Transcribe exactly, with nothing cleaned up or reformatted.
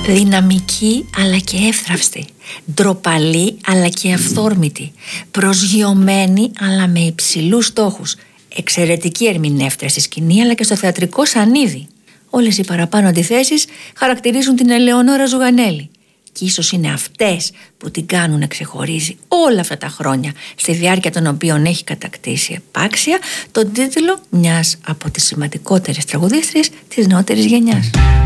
Δυναμική αλλά και εύθραυστη, ντροπαλή αλλά και αυθόρμητη, προσγειωμένη αλλά με υψηλούς στόχους, εξαιρετική ερμηνεύτρια στη σκηνή αλλά και στο θεατρικό σανίδι. Όλες οι παραπάνω αντιθέσεις χαρακτηρίζουν την Ελεονόρα Ζουγανέλη και ίσως είναι αυτές που την κάνουν να ξεχωρίζει όλα αυτά τα χρόνια, στη διάρκεια των οποίων έχει κατακτήσει επάξια τον τίτλο μιας από τις σημαντικότερες τραγουδίστριες της νεότερης γενιάς.